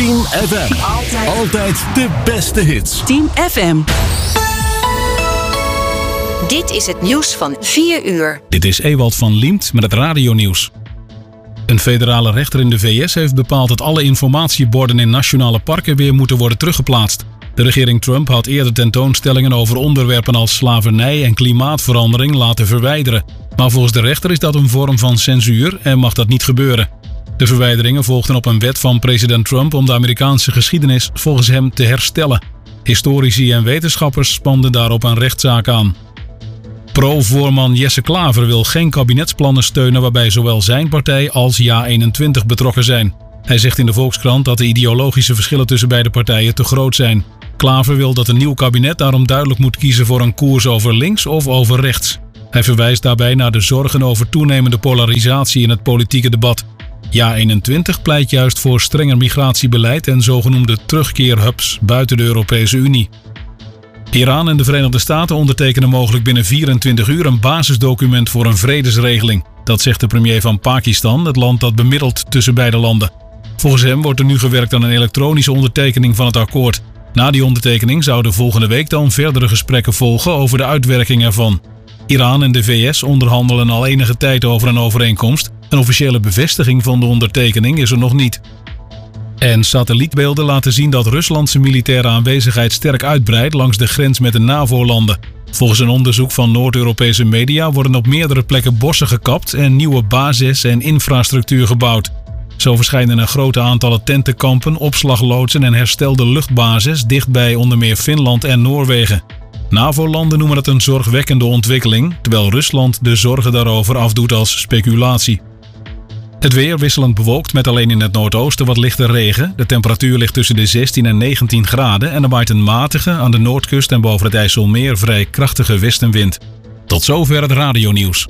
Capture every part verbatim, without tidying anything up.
Team F M. Altijd, Altijd de beste hits. Team F M. Dit is het nieuws van vier uur. Dit is Ewald van Liemt met het radionieuws. Een federale rechter in de V S heeft bepaald dat alle informatieborden in nationale parken weer moeten worden teruggeplaatst. De regering Trump had eerder tentoonstellingen over onderwerpen als slavernij en klimaatverandering laten verwijderen. Maar volgens de rechter is dat een vorm van censuur en mag dat niet gebeuren. De verwijderingen volgden op een wet van president Trump om de Amerikaanse geschiedenis volgens hem te herstellen. Historici en wetenschappers spanden daarop een rechtszaak aan. Pro-voorman Jesse Klaver wil geen kabinetsplannen steunen waarbij zowel zijn partij als Ja eenentwintig betrokken zijn. Hij zegt in de Volkskrant dat de ideologische verschillen tussen beide partijen te groot zijn. Klaver wil dat een nieuw kabinet daarom duidelijk moet kiezen voor een koers over links of over rechts. Hij verwijst daarbij naar de zorgen over toenemende polarisatie in het politieke debat. Ja eenentwintig pleit juist voor strenger migratiebeleid en zogenoemde terugkeerhubs buiten de Europese Unie. Iran en de Verenigde Staten ondertekenen mogelijk binnen vierentwintig uur een basisdocument voor een vredesregeling. Dat zegt de premier van Pakistan, het land dat bemiddelt tussen beide landen. Volgens hem wordt er nu gewerkt aan een elektronische ondertekening van het akkoord. Na die ondertekening zouden volgende week dan verdere gesprekken volgen over de uitwerking ervan. Iran en de V S onderhandelen al enige tijd over een overeenkomst. Een officiële bevestiging van de ondertekening is er nog niet. En satellietbeelden laten zien dat Ruslandse militaire aanwezigheid sterk uitbreidt langs de grens met de NAVO-landen. Volgens een onderzoek van Noord-Europese media worden op meerdere plekken bossen gekapt en nieuwe bases en infrastructuur gebouwd. Zo verschijnen een grote aantallen tentenkampen, opslagloodsen en herstelde luchtbases dichtbij onder meer Finland en Noorwegen. NAVO-landen noemen het een zorgwekkende ontwikkeling, terwijl Rusland de zorgen daarover afdoet als speculatie. Het weer wisselend bewolkt met alleen in het noordoosten wat lichte regen. De temperatuur ligt tussen de zestien en negentien graden en er waait een matige, aan de noordkust en boven het IJsselmeer vrij krachtige westenwind. Tot zover het radionieuws.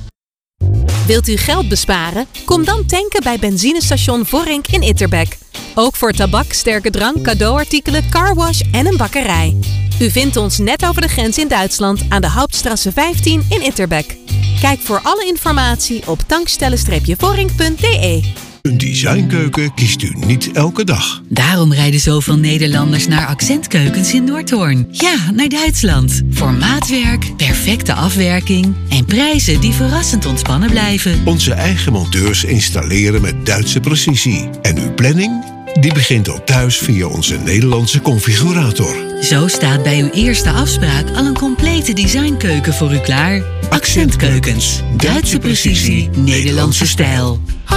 Wilt u geld besparen? Kom dan tanken bij benzinestation Voorrink in Itterbeek. Ook voor tabak, sterke drank, cadeauartikelen, carwash en een bakkerij. U vindt ons net over de grens in Duitsland aan de Hauptstrasse vijftien in Itterbeek. Kijk voor alle informatie op tankstellen voorrink punt d e. Een designkeuken kiest u niet elke dag. Daarom rijden zoveel Nederlanders naar Accentkeukens in Noordhoorn. Ja, naar Duitsland. Voor maatwerk, perfecte afwerking en prijzen die verrassend ontspannen blijven. Onze eigen monteurs installeren met Duitse precisie. En uw planning? Die begint ook thuis via onze Nederlandse configurator. Zo staat bij uw eerste afspraak al een complete designkeuken voor u klaar. Accentkeukens. Duitse precisie, Nederlandse stijl.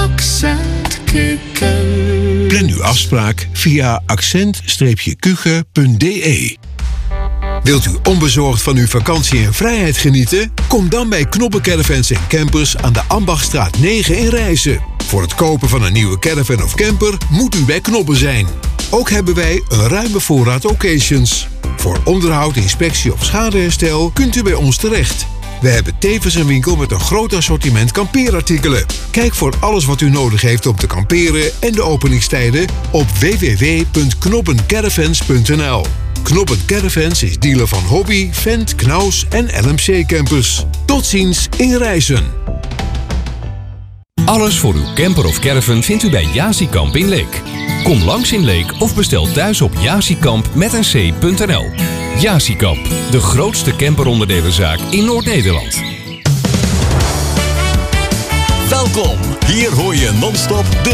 Accentkeuken. Plan uw afspraak via accent kuchen punt d e. Wilt u onbezorgd van uw vakantie en vrijheid genieten? Kom dan bij Knoppen Caravans en Campers aan de Ambachtstraat negen in Rijssen. Voor het kopen van een nieuwe caravan of camper moet u bij Knoppen zijn. Ook hebben wij een ruime voorraad occasions. Voor onderhoud, inspectie of schadeherstel kunt u bij ons terecht. We hebben tevens een winkel met een groot assortiment kampeerartikelen. Kijk voor alles wat u nodig heeft om te kamperen en de openingstijden op w w w punt knoppen caravans punt n l. Knoppen Caravans is dealer van Hobby, Fendt, Knaus en L M C campers. Tot ziens in Rijssen. Alles voor uw camper of caravan vindt u bij Jasikamp in Leek. Kom langs in Leek of bestel thuis op jasikamp met een c punt n l. Jasikamp, de grootste camperonderdelenzaak in Noord-Nederland. Welkom, hier hoor je non-stop de